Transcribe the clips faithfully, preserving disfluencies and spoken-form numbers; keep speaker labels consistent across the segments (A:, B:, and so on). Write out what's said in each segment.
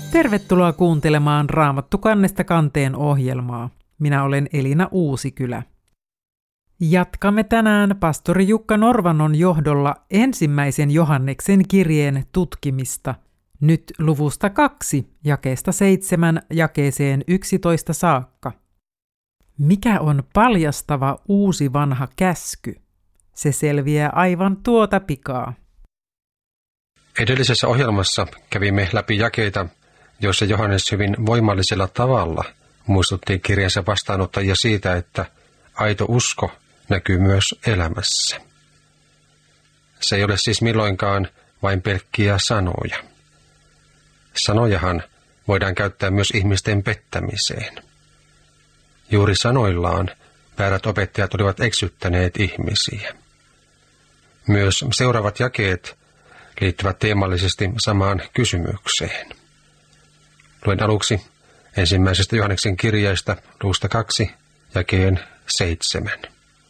A: Tervetuloa kuuntelemaan Raamattu kannesta kanteen ohjelmaa. Minä olen Elina Uusikylä. Jatkamme tänään pastori Jukka Norvannon johdolla ensimmäisen Johanneksen kirjeen tutkimista, nyt luvusta kaksi, jakeesta seitsemän jakeeseen yksitoista saakka. Mikä on paljastava uusi vanha käsky? Se selviää aivan tuota pikaa.
B: Edellisessä ohjelmassa kävimme läpi jakeita, joissa Johannes hyvin voimallisella tavalla muistutti kirjansa vastaanottajia siitä, että aito usko näkyy myös elämässä. Se ei ole siis milloinkaan vain pelkkiä sanoja. Sanojahan voidaan käyttää myös ihmisten pettämiseen. Juuri sanoillaan väärät opettajat olivat eksyttäneet ihmisiä. Myös seuraavat jakeet liittyvät teemallisesti samaan kysymykseen. Luen aluksi ensimmäisestä Johanneksen kirjeestä luvusta kaksi, jakeen seitsemän.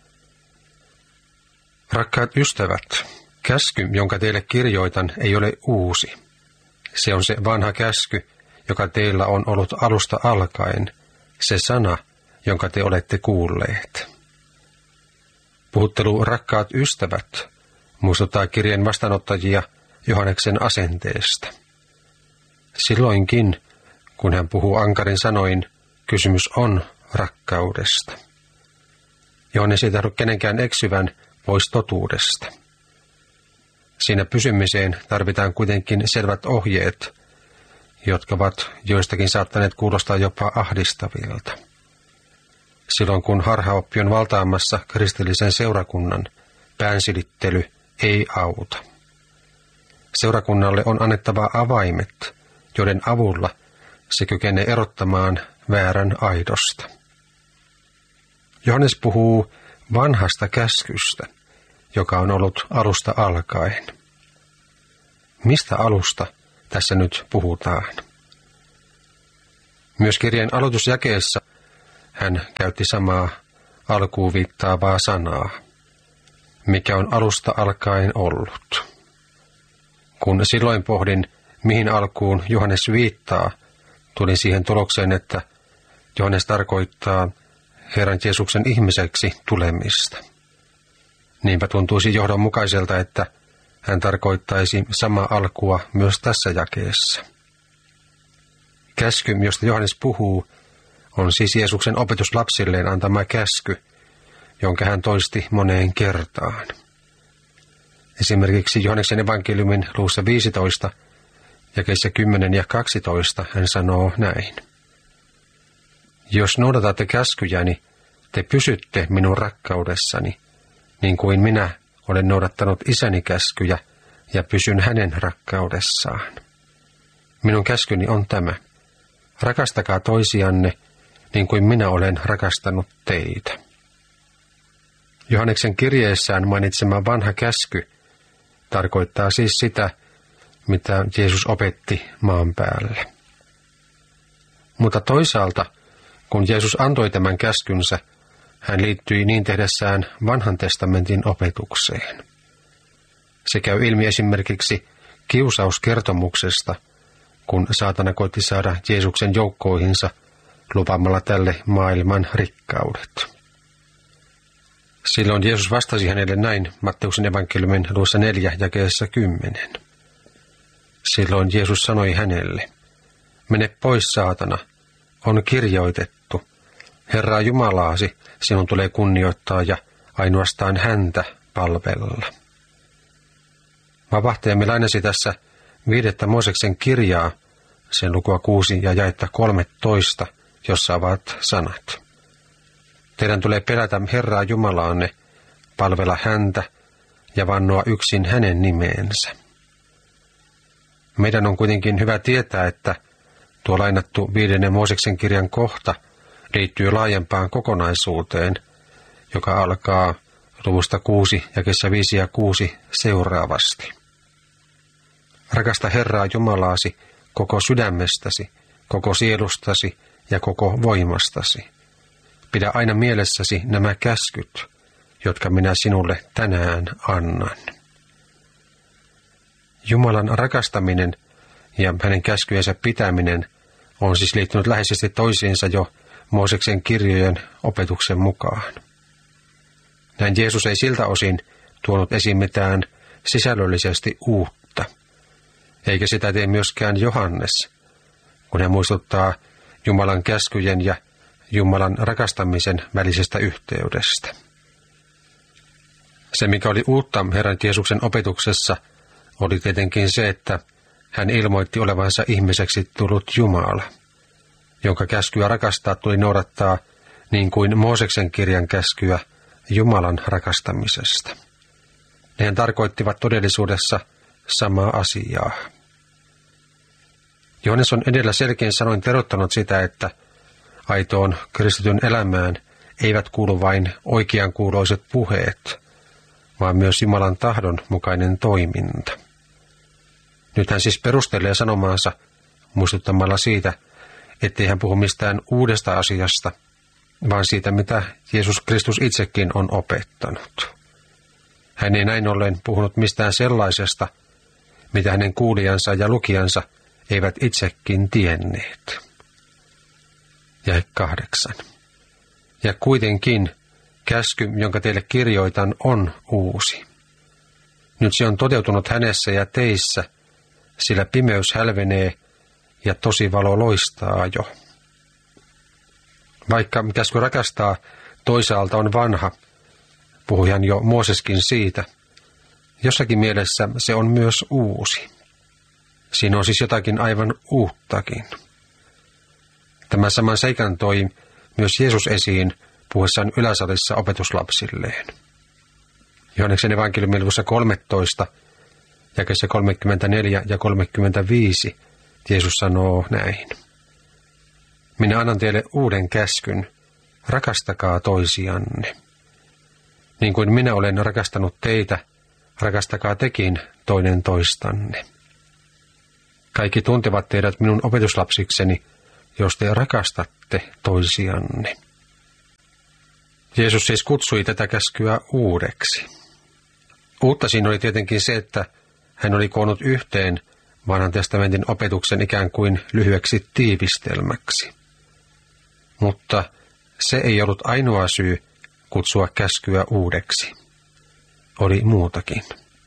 B: Rakkaat ystävät, käsky, jonka teille kirjoitan, ei ole uusi. Se on se vanha käsky, joka teillä on ollut alusta alkaen, se sana, jonka te olette kuulleet. Puhuttelu rakkaat ystävät muistuttaa kirjeen vastaanottajia Johanneksen asenteesta. Silloinkin, kun hän puhuu ankarin sanoin, kysymys on rakkaudesta. Johannes ei tahdo kenenkään eksyvän pois totuudesta. Siinä pysymiseen tarvitaan kuitenkin selvät ohjeet, jotka ovat joistakin saattaneet kuulostaa jopa ahdistavilta. Silloin kun harhaoppi on valtaamassa kristillisen seurakunnan, päänsilittely ei auta. Seurakunnalle on annettava avaimet, joiden avulla se kykenee erottamaan väärän aidosta. Johannes puhuu vanhasta käskystä, joka on ollut alusta alkaen. Mistä alusta tässä nyt puhutaan? Myös kirjeen aloitusjakeessa hän käytti samaa alkuun viittaavaa sanaa, mikä on alusta alkaen ollut. Kun silloin pohdin, mihin alkuun Johannes viittaa, tulin siihen tulokseen, että Johannes tarkoittaa Herran Jeesuksen ihmiseksi tulemista. Niinpä tuntuisi johdonmukaiselta, että hän tarkoittaisi samaa alkua myös tässä jakeessa. Käsky, josta Johannes puhuu, on siis Jeesuksen opetus lapsilleen antama käsky, jonka hän toisti moneen kertaan. Esimerkiksi Johanneksen evankeliumin luvussa viisitoista, jakeissa kymmenen ja kaksitoista hän sanoo näin. Jos noudatatte käskyjäni, te pysytte minun rakkaudessani, niin kuin minä olen noudattanut isäni käskyjä ja pysyn hänen rakkaudessaan. Minun käskyni on tämä. Rakastakaa toisianne, niin kuin minä olen rakastanut teitä. Johanneksen kirjeessään mainitsema vanha käsky tarkoittaa siis sitä, mitä Jeesus opetti maan päällä. Mutta toisaalta, kun Jeesus antoi tämän käskynsä, hän liittyi niin tehdessään vanhan testamentin opetukseen. Se käy ilmi esimerkiksi kiusauskertomuksesta, kun saatana koitti saada Jeesuksen joukkoihinsa lupaamalla tälle maailman rikkaudet. Silloin Jeesus vastasi hänelle näin Matteuksen evankeliumin luvussa neljä jakeessa kymmenen. Silloin Jeesus sanoi hänelle, mene pois saatana, on kirjoitettu, Herraa Jumalaasi sinun tulee kunnioittaa ja ainoastaan häntä palvella. Vapahtajamme lainasi tässä viidettä Mooseksen kirjaa, sen lukua kuusi ja jaetta kolmetoista, jossa ovat sanat. Teidän tulee pelätä Herraa Jumalaanne, palvella häntä ja vannoa yksin hänen nimeensä. Meidän on kuitenkin hyvä tietää, että tuo lainattu viidennen Mooseksen kirjan kohta liittyy laajempaan kokonaisuuteen, joka alkaa luvusta kuusi jakeessa viisi ja kuusi seuraavasti. Rakasta Herraa Jumalaasi koko sydämestäsi, koko sielustasi ja koko voimastasi. Pidä aina mielessäsi nämä käskyt, jotka minä sinulle tänään annan. Jumalan rakastaminen ja hänen käskyjensä pitäminen on siis liittynyt läheisesti toisiinsa jo Mooseksen kirjojen opetuksen mukaan. Näin Jeesus ei siltä osin tuonut esiin mitään sisällöllisesti uutta, eikä sitä tee myöskään Johannes, kun hän muistuttaa Jumalan käskyjen ja Jumalan rakastamisen välisestä yhteydestä. Se, mikä oli uutta Herran Jeesuksen opetuksessa, oli tietenkin se, että hän ilmoitti olevansa ihmiseksi tullut Jumala, jonka käskyä rakastaa tuli noudattaa niin kuin Mooseksen kirjan käskyä Jumalan rakastamisesta. Nehän tarkoittivat todellisuudessa samaa asiaa. Johannes on edellä selkein sanoin terottanut sitä, että aitoon kristityn elämään eivät kuulu vain oikeankuuloiset puheet, vaan myös Jumalan tahdon mukainen toiminta. Nyt hän siis perustelee sanomaansa muistuttamalla siitä, ettei hän puhu mistään uudesta asiasta, vaan siitä, mitä Jeesus Kristus itsekin on opettanut. Hän ei näin ollen puhunut mistään sellaisesta, mitä hänen kuulijansa ja lukijansa eivät itsekin tienneet. Jae kahdeksan. Ja kuitenkin käsky, jonka teille kirjoitan, on uusi. Nyt se on toteutunut hänessä ja teissä, sillä pimeys hälvenee ja tosi valo loistaa jo. Vaikka käsky rakastaa toisaalta on vanha, puhui hän jo Mooseskin siitä, jossakin mielessä se on myös uusi. Siinä on siis jotakin aivan uuttakin. Tämän saman seikan toi myös Jeesus esiin puhuessaan yläsalissa opetuslapsilleen. Johanneksen evankeliumin luvussa kolmetoista, jakeessa kolmekymmentäneljä ja kolmekymmentäviisi, Jeesus sanoo näin. Minä annan teille uuden käskyn, rakastakaa toisianne. Niin kuin minä olen rakastanut teitä, rakastakaa tekin toinen toistanne. Kaikki tuntevat teidät minun opetuslapsikseni, jos te rakastatte toisianne. Jeesus siis kutsui tätä käskyä uudeksi. Uutta siinä oli tietenkin se, että hän oli koonnut yhteen vanhan testamentin opetuksen ikään kuin lyhyeksi tiivistelmäksi. Mutta se ei ollut ainoa syy kutsua käskyä uudeksi. Oli muutakin.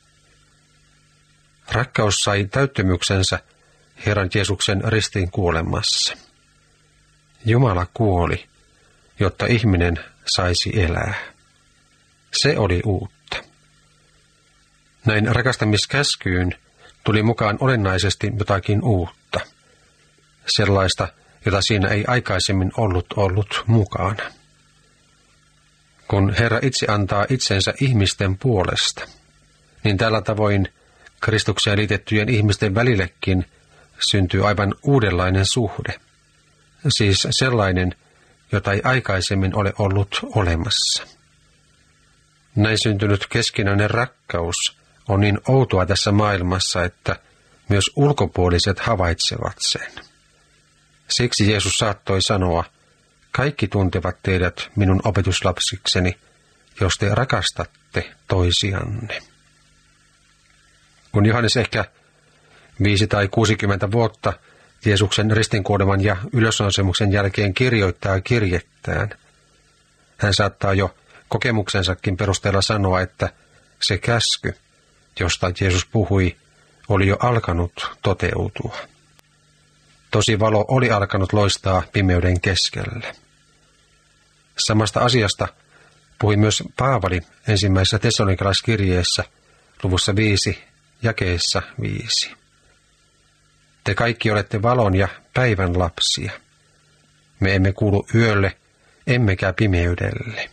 B: Rakkaus sai täyttymyksensä Herran Jeesuksen ristiin kuolemassa. Jumala kuoli, jotta ihminen saisi elää. Se oli uutta. Näin rakastamiskäskyyn tuli mukaan olennaisesti jotakin uutta. Sellaista, jota siinä ei aikaisemmin ollut ollut mukana. Kun Herra itse antaa itsensä ihmisten puolesta, niin tällä tavoin Kristukseen liitettyjen ihmisten välillekin syntyy aivan uudenlainen suhde. Siis sellainen, jota ei aikaisemmin ole ollut olemassa. Näin syntynyt keskinäinen rakkaus on niin outoa tässä maailmassa, että myös ulkopuoliset havaitsevat sen. Siksi Jeesus saattoi sanoa, kaikki tuntevat teidät minun opetuslapsikseni, jos te rakastatte toisianne. Kun Johannes ehkä viisi tai kuusikymmentä vuotta Jeesuksen ristinkuoleman ja ylösnousemuksen jälkeen kirjoittaa kirjettään, hän saattaa jo kokemuksensakin perusteella sanoa, että se käsky, josta Jeesus puhui, oli jo alkanut toteutua. Tosi valo oli alkanut loistaa pimeyden keskellä. Samasta asiasta puhui myös Paavali ensimmäisessä tessalonikalaiskirjeessä luvussa viisi, jakeessa viisi. Te kaikki olette valon ja päivän lapsia. Me emme kuulu yölle, emmekä pimeydelle.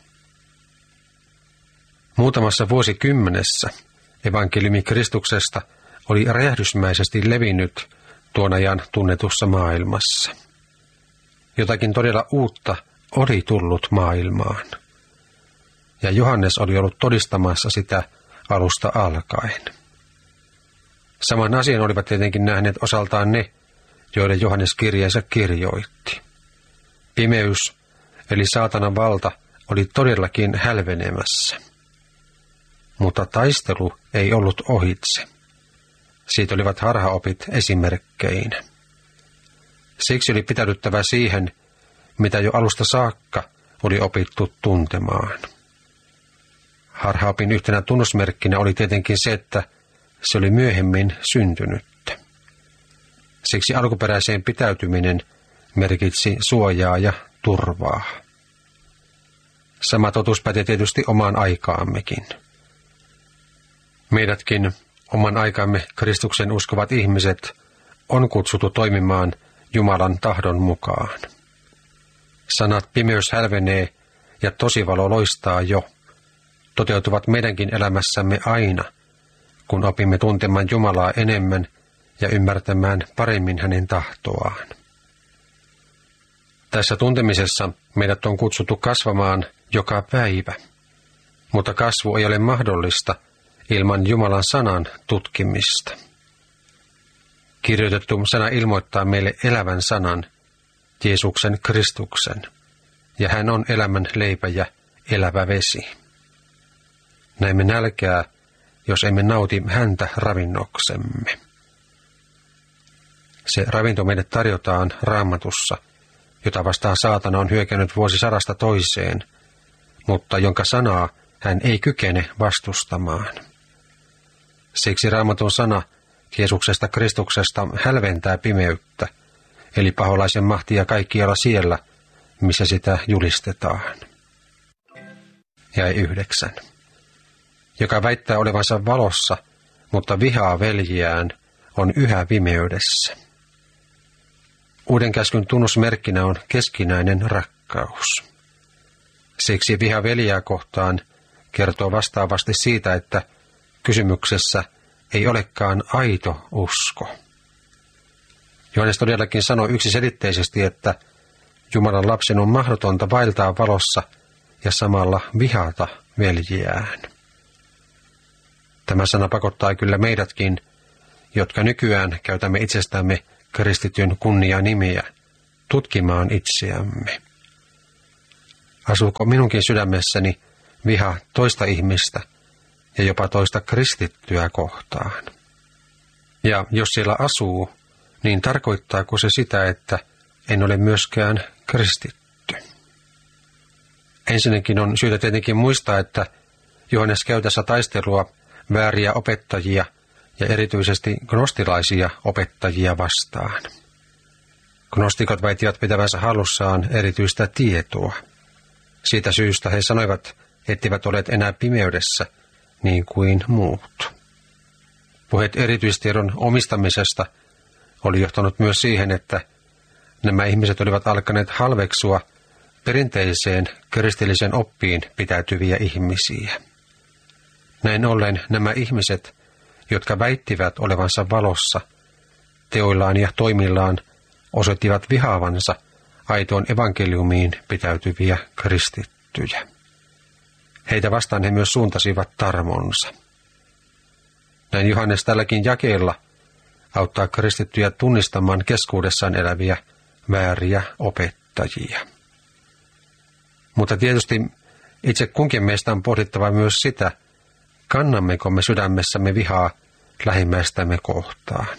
B: Muutamassa vuosikymmenessä evankeliumi Kristuksesta oli räjähdysmäisesti levinnyt tuon ajan tunnetussa maailmassa. Jotakin todella uutta oli tullut maailmaan. Ja Johannes oli ollut todistamassa sitä alusta alkaen. Saman asian olivat tietenkin nähneet osaltaan ne, joiden Johannes kirjeensä kirjoitti. Pimeys, eli saatanan valta, oli todellakin hälvenemässä. Mutta taistelu ei ollut ohitse. siitä olivat harhaopit esimerkkeinä. Siksi oli pitäydyttävä siihen, mitä jo alusta saakka oli opittu tuntemaan. Harhaopin yhtenä tunnusmerkkinä oli tietenkin se, että se oli myöhemmin syntynyttä. Siksi alkuperäiseen pitäytyminen merkitsi suojaa ja turvaa. Sama totuus pätee tietysti omaan aikaammekin. Meidätkin, oman aikamme Kristuksen uskovat ihmiset, on kutsuttu toimimaan Jumalan tahdon mukaan. Sanat pimeys hälvenee ja tosivalo loistaa jo toteutuvat meidänkin elämässämme aina, kun opimme tuntemaan Jumalaa enemmän ja ymmärtämään paremmin hänen tahtoaan. Tässä tuntemisessa meidät on kutsuttu kasvamaan joka päivä, mutta kasvu ei ole mahdollista ilman Jumalan sanan tutkimista. Kirjoitettu sana ilmoittaa meille elävän sanan, Jeesuksen Kristuksen, ja hän on elämän leipä ja elävä vesi. Näemme nälkää, jos emme nauti häntä ravinnoksemme. Se ravinto meille tarjotaan Raamatussa, jota vastaan saatana on hyökännyt vuosisadasta toiseen, mutta jonka sanaa hän ei kykene vastustamaan. Siksi Raamatun sana Jeesuksesta Kristuksesta hälventää pimeyttä, eli paholaisen mahtia kaikkialla siellä, missä sitä julistetaan. Jäi yhdeksän. Joka väittää olevansa valossa, mutta vihaa veljiään, on yhä pimeydessä. Uuden käskyn tunnusmerkkinä on keskinäinen rakkaus. Siksi viha veljää kohtaan kertoo vastaavasti siitä, että kysymyksessä ei olekaan aito usko. Johannes todellakin sanoi yksiselitteisesti, että Jumalan lapsen on mahdotonta vaeltaa valossa ja samalla vihata veljiään. Tämä sana pakottaa kyllä meidätkin, jotka nykyään käytämme itsestämme kristityn kunnianimiä, tutkimaan itseämme. Asuuko minunkin sydämessäni viha toista ihmistä ja jopa toista kristittyä kohtaan? Ja jos siellä asuu, niin tarkoittaako se sitä, että en ole myöskään kristitty? Ensinnäkin on syytä tietenkin muistaa, että Johannes käy tässä taistelua vääriä opettajia ja erityisesti gnostilaisia opettajia vastaan. Gnostikot väittivät pitävänsä hallussaan erityistä tietoa. Siitä syystä he sanoivat, etteivät olleet enää pimeydessä niin kuin muut. Puheet erityistiedon omistamisesta oli johtanut myös siihen, että nämä ihmiset olivat alkaneet halveksua perinteiseen kristilliseen oppiin pitäytyviä ihmisiä. Näin ollen nämä ihmiset, jotka väittivät olevansa valossa, teoillaan ja toimillaan osoittivat vihaavansa aitoon evankeliumiin pitäytyviä kristittyjä. Heitä vastaan he myös suuntasivat tarmonsa. Näin Johannes tälläkin jakeella auttaa kristittyjä tunnistamaan keskuudessaan eläviä vääriä opettajia. Mutta tietysti itse kunkin meistä on pohdittava myös sitä, kannammeko me sydämessämme vihaa lähimmäistämme kohtaan.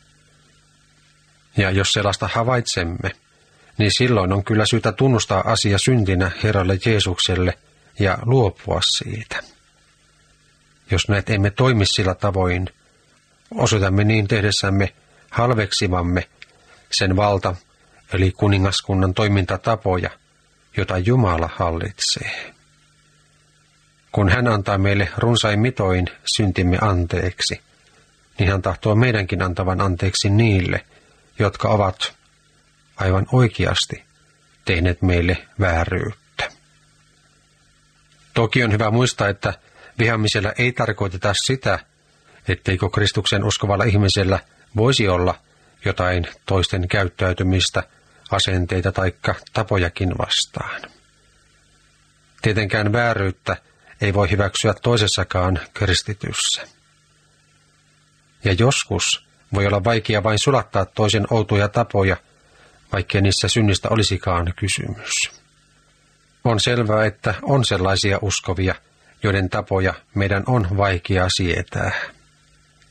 B: Ja jos sellaista havaitsemme, niin silloin on kyllä syytä tunnustaa asia syntinä Herralle Jeesukselle ja luopua siitä. Jos näet emme toimi sillä tavoin, osoitamme niin tehdessämme halveksivamme sen valta, eli kuningaskunnan toimintatapoja, jota Jumala hallitsee. Kun hän antaa meille runsain mitoin syntimme anteeksi, niin hän tahtoo meidänkin antavan anteeksi niille, jotka ovat aivan oikeasti tehneet meille vääryyttä. Toki on hyvä muistaa, että vihaamisella ei tarkoiteta sitä, etteikö Kristuksen uskovalla ihmisellä voisi olla jotain toisten käyttäytymistä, asenteita tai tapojakin vastaan. Tietenkään vääryyttä ei voi hyväksyä toisessakaan kristityssä. Ja joskus voi olla vaikea vain sulattaa toisen outoja tapoja, vaikkei niissä synnistä olisikaan kysymys. On selvää, että on sellaisia uskovia, joiden tapoja meidän on vaikea sietää.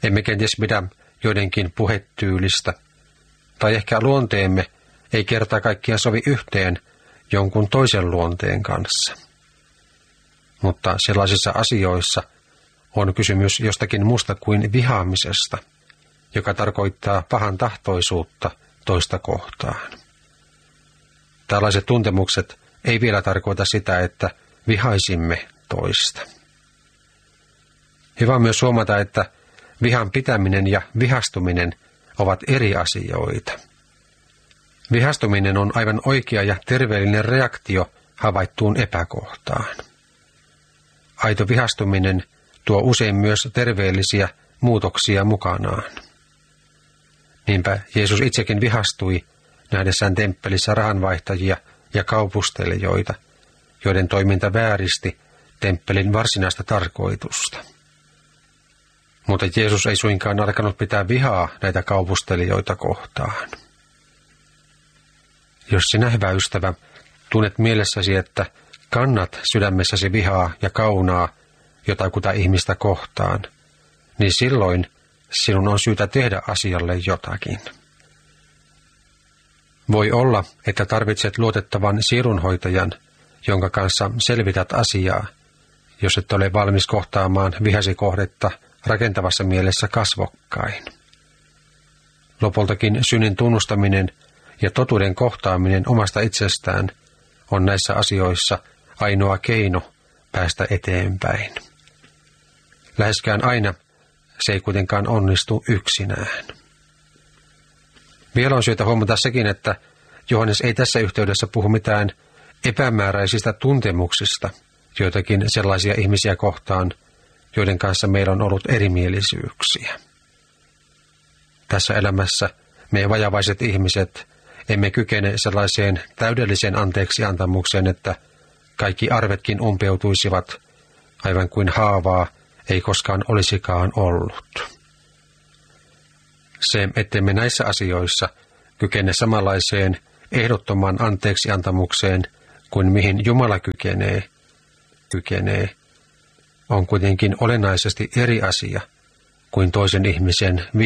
B: emme kenties pidä joidenkin puhetyylistä, tai ehkä luonteemme ei kerta kaikkiaan sovi yhteen jonkun toisen luonteen kanssa. Mutta sellaisissa asioissa on kysymys jostakin muusta kuin vihaamisesta, joka tarkoittaa pahan tahtoisuutta toista kohtaan. Tällaiset tuntemukset ei vielä tarkoita sitä, että vihaisimme toista. Hyvä on myös huomata, että vihan pitäminen ja vihastuminen ovat eri asioita. Vihastuminen on aivan oikea ja terveellinen reaktio havaittuun epäkohtaan. Aito vihastuminen tuo usein myös terveellisiä muutoksia mukanaan. Niinpä Jeesus itsekin vihastui nähdessään temppelissä rahanvaihtajia ja kaupustelijoita, joiden toiminta vääristi temppelin varsinaista tarkoitusta. Mutta Jeesus ei suinkaan alkanut pitää vihaa näitä kaupustelijoita kohtaan. Jos sinä, hyvä ystävä, tunnet mielessäsi, että kannat sydämessäsi vihaa ja kaunaa jotakuta ihmistä kohtaan, niin silloin sinun on syytä tehdä asialle jotakin. Voi olla, että tarvitset luotettavan sielunhoitajan, jonka kanssa selvität asiaa, jos et ole valmis kohtaamaan vihasi kohdetta rakentavassa mielessä kasvokkain. Lopultakin synnin tunnustaminen ja totuuden kohtaaminen omasta itsestään on näissä asioissa ainoa keino päästä eteenpäin. Läheskään aina se ei kuitenkaan onnistu yksinään. Vielä on syytä huomata sekin, että Johannes ei tässä yhteydessä puhu mitään epämääräisistä tuntemuksista joitakin sellaisia ihmisiä kohtaan, joiden kanssa meillä on ollut erimielisyyksiä. Tässä elämässä me vajavaiset ihmiset emme kykene sellaiseen täydelliseen anteeksiantamukseen, että kaikki arvetkin umpeutuisivat, aivan kuin haavaa ei koskaan olisikaan ollut. Se, ettemme näissä asioissa kykene samanlaiseen ehdottomaan anteeksiantamukseen kuin mihin Jumala kykenee, kykenee, on kuitenkin olennaisesti eri asia kuin toisen ihmisen